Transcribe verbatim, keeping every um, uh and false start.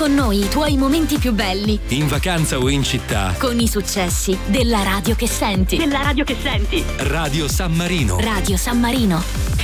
con noi i tuoi momenti più belli. In vacanza o in città. Con i successi della radio che senti. Della radio che senti. Radio San Marino. Radio San Marino.